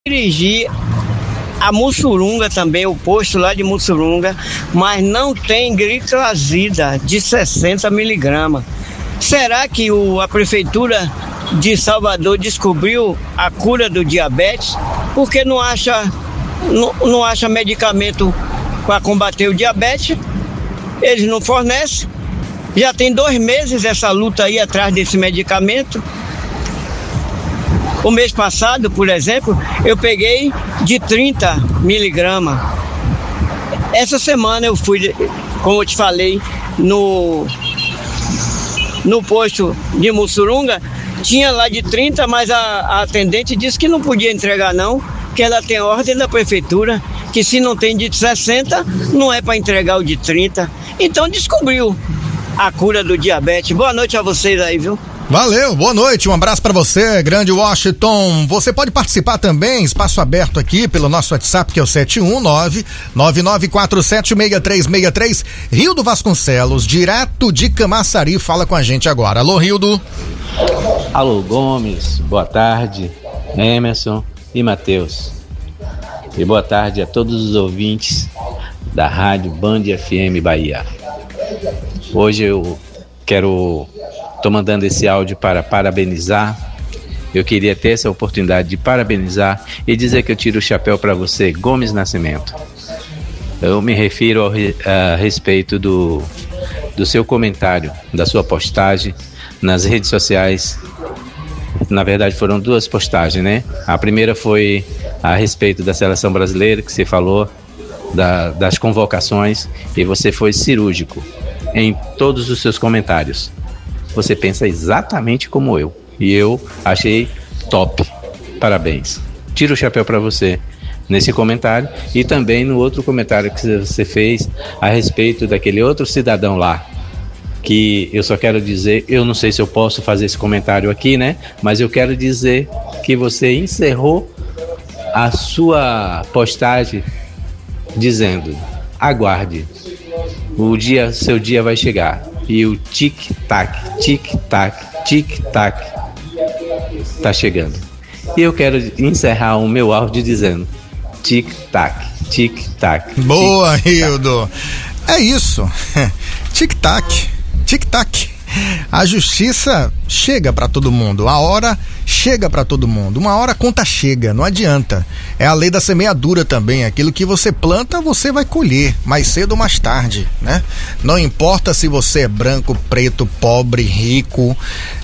dirigi a Mussurunga também, o posto lá de Mussurunga, mas não tem gliclazida de 60 miligramas. Será que a prefeitura de Salvador descobriu a cura do diabetes? Porque não acha medicamento para combater o diabetes? Eles não fornecem. Já tem 2 meses essa luta aí atrás desse medicamento. O mês passado, por exemplo, eu peguei de 30 miligramas. Essa semana eu fui, como eu te falei, no posto de Mussurunga, tinha lá de 30, mas a atendente disse que não podia entregar não, que ela tem ordem da prefeitura, que se não tem de 60, não é para entregar o de 30. Então descobriu a cura do diabetes. Boa noite a vocês aí, viu? Valeu, boa noite, um abraço pra você, grande Washington. Você pode participar também, espaço aberto aqui pelo nosso WhatsApp, que é o 719-9947-6363. Rildo Vasconcelos, direto de Camaçari, fala com a gente agora. Alô, Rildo. Alô, Gomes, boa tarde, Emerson e Matheus. E boa tarde a todos os ouvintes da Rádio Band FM Bahia. Hoje eu tô mandando esse áudio para parabenizar. Eu queria ter essa oportunidade de parabenizar e dizer que eu tiro o chapéu para você, Gomes Nascimento. Eu me refiro a respeito do seu comentário, da sua postagem nas redes sociais. Na verdade foram 2 postagens, né? A primeira foi a respeito da seleção brasileira, que você falou das convocações, e você foi cirúrgico em todos os seus comentários. Você pensa exatamente como eu. E eu achei top. Parabéns. Tiro o chapéu para você nesse comentário e também no outro comentário que você fez a respeito daquele outro cidadão lá. Que eu só quero dizer, eu não sei se eu posso fazer esse comentário aqui, né? Mas eu quero dizer que você encerrou a sua postagem dizendo: aguarde, seu dia vai chegar. E o tic-tac, tic-tac, tic-tac tá chegando. E eu quero encerrar o meu áudio dizendo: tic-tac, tic-tac. Boa, Rildo. É isso. Tic-tac, tic-tac. A justiça chega para todo mundo, a hora chega para todo mundo, uma hora a conta chega, não adianta. É a lei da semeadura também, aquilo que você planta você vai colher, mais cedo ou mais tarde, né? Não importa se você é branco, preto, pobre, rico,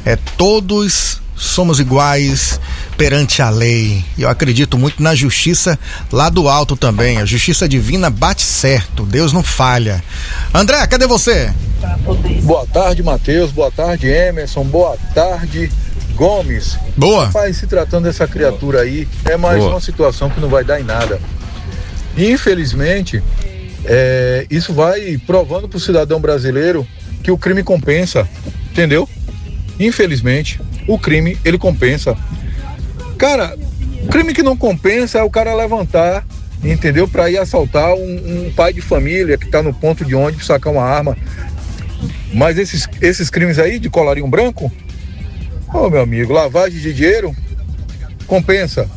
todos somos iguais perante a lei. Eu acredito muito na justiça lá do alto também. A justiça divina bate certo, Deus não falha. André, cadê você? Boa tarde, Matheus. Boa tarde, Emerson. Boa tarde, Gomes. Boa. Rapaz, se tratando dessa criatura aí, é mais uma situação que não vai dar em nada. Infelizmente, isso vai provando pro cidadão brasileiro que o crime compensa, entendeu? Infelizmente, o crime, ele compensa. Cara, o crime que não compensa é o cara levantar, entendeu? Pra ir assaltar um pai de família que tá no ponto de ônibus, sacar uma arma. Mas esses crimes aí de colarinho branco, meu amigo, lavagem de dinheiro, compensa.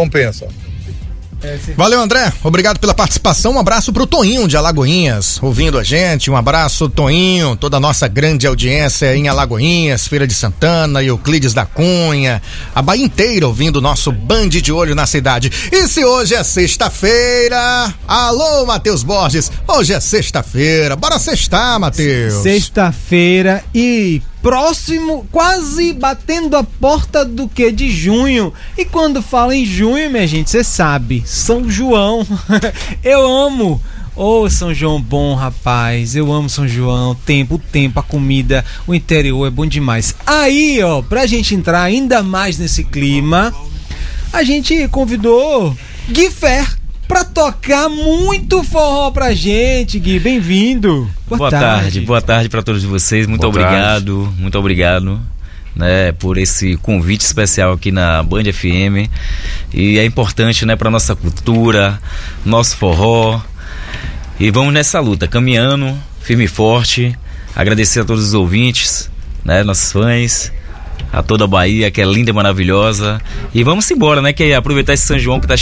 Valeu, André, obrigado pela participação. Um abraço pro Toinho de Alagoinhas, ouvindo a gente. Um abraço, Toinho, toda a nossa grande audiência em Alagoinhas, Feira de Santana, Euclides da Cunha, a Bahia inteira ouvindo o nosso Band de Olho na cidade. E se hoje é sexta-feira, alô, Matheus Borges, hoje é sexta-feira, bora sextar, Matheus. Sexta-feira e próximo, quase batendo a porta do que? De junho. E quando fala em junho, minha gente, você sabe, São João. Eu amo. São João bom, rapaz. Eu amo São João. O tempo, a comida, o interior é bom demais. Aí, pra gente entrar ainda mais nesse clima, a gente convidou Gui Fer pra tocar muito forró pra gente. Gui, bem-vindo. Boa tarde pra todos vocês. Muito obrigado, né, por esse convite especial aqui na Band FM. E é importante, né, pra nossa cultura, nosso forró. E vamos nessa luta, caminhando, firme e forte. Agradecer a todos os ouvintes, né, nossos fãs. a toda a Bahia, que é linda e maravilhosa. E vamos embora, né? Que aproveitar esse São João que tá